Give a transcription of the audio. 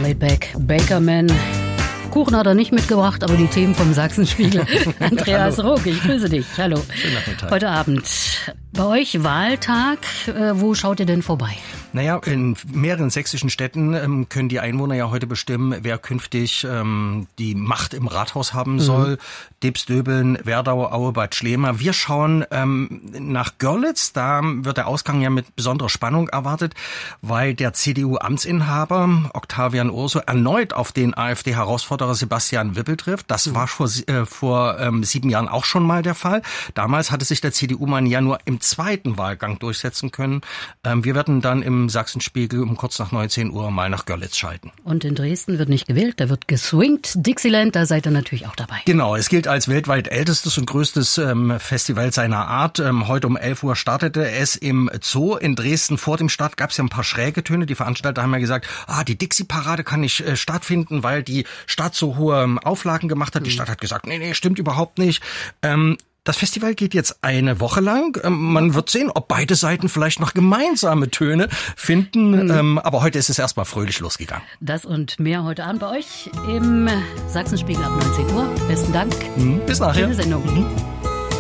Laidback, Bakerman. Kuchen hat er nicht mitgebracht, aber die Themen vom Sachsenspiegel. Andreas Ruck, ich grüße dich. Hallo. Schönen Nachmittag. Heute Abend bei euch Wahltag. Wo schaut ihr denn vorbei? Naja, in mehreren sächsischen Städten können die Einwohner ja heute bestimmen, wer künftig die Macht im Rathaus haben soll. Diebs-Döbeln, Werdau, Aue, Bad Schlema. Wir schauen nach Görlitz. Da wird der Ausgang ja mit besonderer Spannung erwartet, weil der CDU-Amtsinhaber Octavian Urso erneut auf den AfD-Herausforderer Sebastian Wippel trifft. Das war vor 7 Jahren auch schon mal der Fall. Damals hatte sich der CDU-Mann ja nur im zweiten Wahlgang durchsetzen können. Wir werden dann im Sachsenspiegel um kurz nach 19 Uhr mal nach Görlitz schalten. Und in Dresden wird nicht gewählt, da wird geswingt. Dixieland, da seid ihr natürlich auch dabei. Genau, es gilt als weltweit ältestes und größtes Festival seiner Art. Heute um 11 Uhr startete es im Zoo in Dresden. Vor dem Start gab es ja ein paar schräge Töne. Die Veranstalter haben ja gesagt, die Dixie-Parade kann nicht stattfinden, weil die Stadt so hohe Auflagen gemacht hat. Die Stadt hat gesagt, nee, stimmt überhaupt nicht. Das Festival geht jetzt eine Woche lang. Man wird sehen, ob beide Seiten vielleicht noch gemeinsame Töne finden. Aber heute ist es erstmal fröhlich losgegangen. Das und mehr heute Abend bei euch im Sachsenspiegel ab 19 Uhr. Besten Dank. Bis nachher. Schöne Sendung.